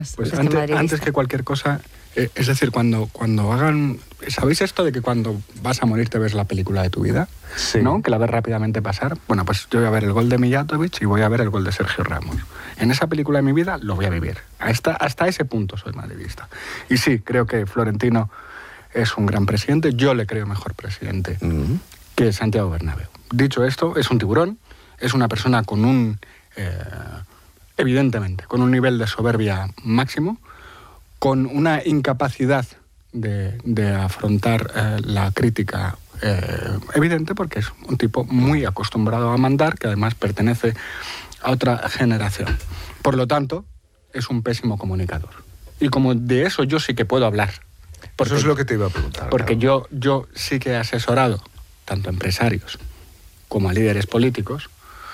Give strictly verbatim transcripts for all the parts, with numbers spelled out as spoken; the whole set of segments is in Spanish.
Pues antes, antes que cualquier cosa, eh, es decir, cuando, cuando hagan... ¿Sabéis esto de que cuando vas a morir te ves la película de tu vida? Sí. ¿No? Que la ves rápidamente pasar. Bueno, pues yo voy a ver el gol de Mijatovic y voy a ver el gol de Sergio Ramos. En esa película de mi vida lo voy a vivir. Hasta, hasta ese punto soy madridista. Y sí, creo que Florentino es un gran presidente. Yo le creo mejor presidente uh-huh. que Santiago Bernabéu. Dicho esto, es un tiburón, es una persona con un... Eh, evidentemente, con un nivel de soberbia máximo, con una incapacidad de, de afrontar eh, la crítica eh, evidente, porque es un tipo muy acostumbrado a mandar, que además pertenece a otra generación. Por lo tanto, es un pésimo comunicador. Y como de eso yo sí que puedo hablar. Porque, eso es lo que te iba a preguntar. Porque claro. yo, yo sí que he asesorado tanto a empresarios como a líderes políticos.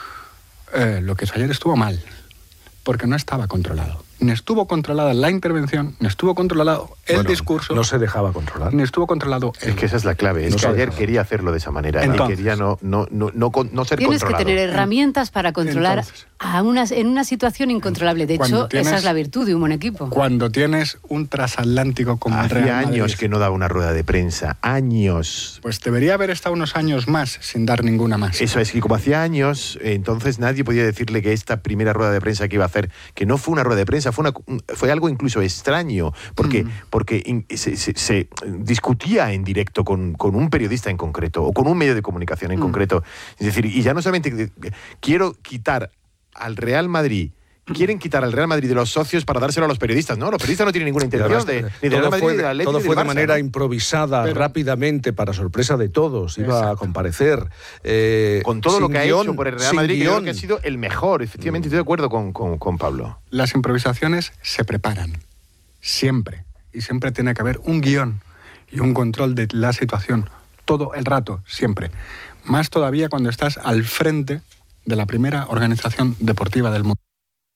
Eh, lo que hizo ayer estuvo mal. Porque no estaba controlado. Ni estuvo controlada la intervención, ni estuvo controlado el bueno, discurso. No se dejaba controlar. Ni estuvo controlado el... Es que esa es la clave. Es no que ayer dejaba. quería hacerlo de esa manera. Entonces, y quería no, no, no, no, no ser Tienes controlado. que tener herramientas para controlar Entonces, a una, en una situación incontrolable. De hecho, tienes, esa es la virtud de un buen equipo. Cuando tienes un transatlántico como el Real Hacía Madrid, años que no daba una rueda de prensa. Años. Pues debería haber estado unos años más sin dar ninguna más. Eso es, que como hacía años, entonces nadie podía decirle que esta primera rueda de prensa que iba a hacer, que no fue una rueda de prensa, fue, una, fue algo incluso extraño, porque, mm. porque in, se, se, se discutía en directo con, con un periodista en concreto, o con un medio de comunicación en mm. concreto. Es decir, y ya no solamente quiero quitar al Real Madrid, quieren quitar al Real Madrid de los socios para dárselo a los periodistas. No, los periodistas no tienen ninguna intención de, ni del Real Madrid, fue, ni del Atlético, todo ni fue del de Barça, manera ¿no? improvisada, Pero, rápidamente, para sorpresa de todos. Iba exacto. a comparecer. Eh, con todo lo que guión, ha hecho por el Real Madrid, que creo que ha sido el mejor. Efectivamente, mm. estoy de acuerdo con, con, con Pablo. Las improvisaciones se preparan. Siempre. Y siempre tiene que haber un guión y un control de la situación. Todo el rato, siempre. Más todavía cuando estás al frente de la primera organización deportiva del mundo.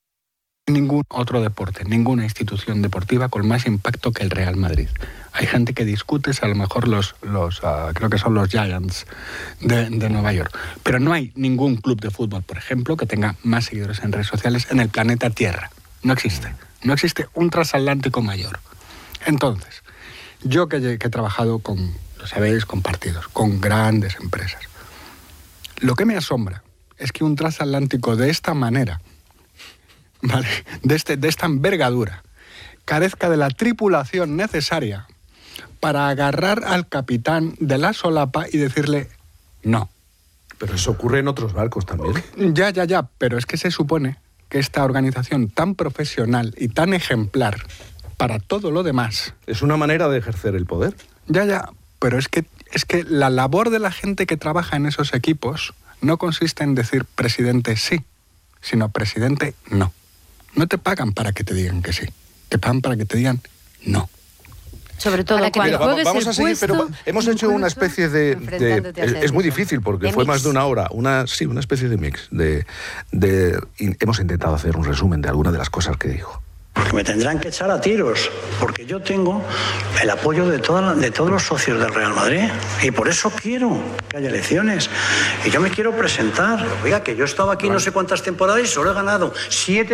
Ningún otro deporte, ninguna institución deportiva con más impacto que el Real Madrid. Hay gente que discute si a lo mejor los, los uh, creo que son los Giants de, de Nueva York. Pero no hay ningún club de fútbol, por ejemplo, que tenga más seguidores en redes sociales en el planeta Tierra. No existe. No existe un transatlántico mayor. Entonces, yo que, que he trabajado con, lo sabéis, con partidos, con grandes empresas, lo que me asombra es que un transatlántico de esta manera, ¿vale? de, este, de esta envergadura, carezca de la tripulación necesaria para agarrar al capitán de la solapa y decirle no. Pero eso ocurre en otros barcos también. Ya, ya, ya, pero es que se supone que esta organización tan profesional y tan ejemplar para todo lo demás... Es una manera de ejercer el poder. Ya, ya, pero es que, es que la labor de la gente que trabaja en esos equipos no consiste en decir presidente sí, sino presidente no. No te pagan para que te digan que sí, te pagan para que te digan no. Sobre todo cuando Mira, juegues vamos el a seguir, puesto, pero hemos hecho una especie de... de es, es muy difícil porque de fue mix. más de una hora. Una, sí, una especie de mix. De, de, in, hemos intentado hacer un resumen de algunas de las cosas que dijo. Porque me tendrán que echar a tiros, porque yo tengo el apoyo de, toda, de todos los socios del Real Madrid y por eso quiero que haya elecciones y yo me quiero presentar. Oiga, que yo he estado aquí no sé cuántas temporadas y solo he ganado siete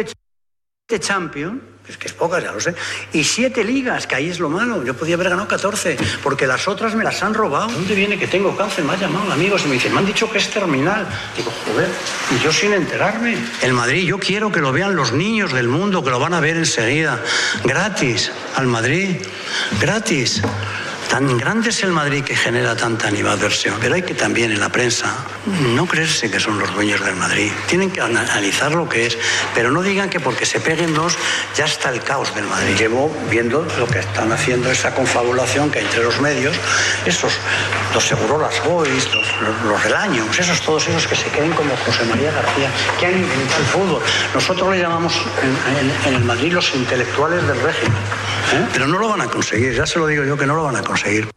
Champions, es que es pocas, ya lo sé, y siete ligas, que ahí es lo malo. Yo podía haber ganado catorce, porque las otras me las han robado. ¿Dónde viene que tengo cáncer? Me han llamado amigos y me dicen, me han dicho que es terminal. Digo, joder, y yo sin enterarme. El Madrid, yo quiero que lo vean los niños del mundo, que lo van a ver enseguida. Gratis, al Madrid, gratis. Tan grande es el Madrid que genera tanta animadversión, pero hay que también en la prensa no creerse que son los dueños del Madrid. Tienen que analizar lo que es, pero no digan que porque se peguen dos ya está el caos del Madrid. Llevo viendo lo que están haciendo, esa confabulación que hay entre los medios, esos, los Segurolas Boys, los, los, los Relaños, esos, todos esos que se creen como José María García, que han inventado el fútbol. Nosotros le llamamos en, en, en el Madrid los intelectuales del régimen. ¿Eh? Pero no lo van a conseguir, ya se lo digo yo que no lo van a conseguir.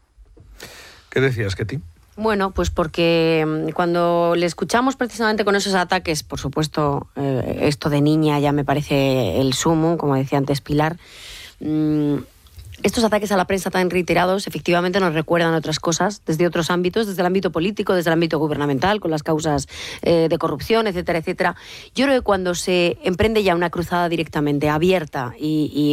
¿Qué decías, Ketty? Bueno, pues porque cuando le escuchamos precisamente con esos ataques, por supuesto, eh, esto de niña ya me parece el sumo, como decía antes Pilar, mmm, estos ataques a la prensa tan reiterados efectivamente nos recuerdan otras cosas desde otros ámbitos, desde el ámbito político, desde el ámbito gubernamental, con las causas eh, de corrupción, etcétera, etcétera. Yo creo que cuando se emprende ya una cruzada directamente abierta y, y